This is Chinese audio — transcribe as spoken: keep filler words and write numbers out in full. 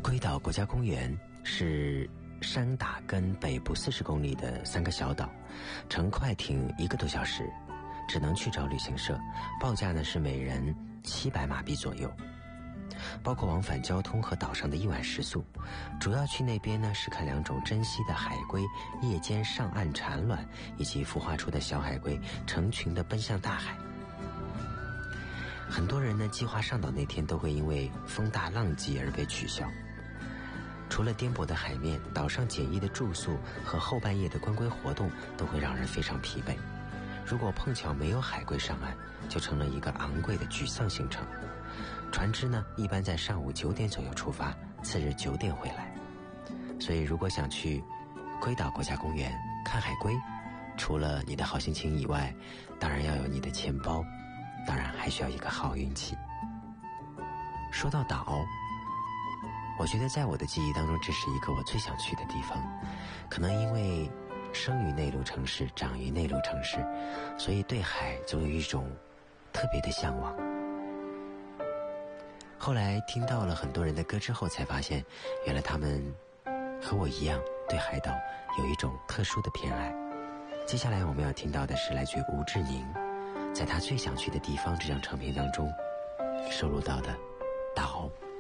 龟岛国家公园是山打根北部四十公里的三个小岛，乘快艇一个多小时，只能去找旅行社，报价呢是每人七百马币左右，包括往返交通和岛上的一晚食宿。主要去那边呢是看两种珍稀的海龟夜间上岸产卵，以及孵化出的小海龟成群的奔向大海。很多人呢计划上岛那天都会因为风大浪急而被取消。除了颠簸的海面，岛上简易的住宿和后半夜的观龟活动都会让人非常疲惫。如果碰巧没有海龟上岸，就成了一个昂贵的沮丧行程。船只呢一般在上午九点左右出发，次日九点回来。所以如果想去龟岛国家公园看海龟，除了你的好心情以外，当然要有你的钱包，当然还需要一个好运气。说到岛，我觉得在我的记忆当中，这是一个我最想去的地方。可能因为生于内陆城市，长于内陆城市，所以对海总有一种特别的向往。后来听到了很多人的歌之后，才发现原来他们和我一样对海岛有一种特殊的偏爱。接下来我们要听到的是来自于吴志宁在他最想去的地方这张唱片当中收录到的岛。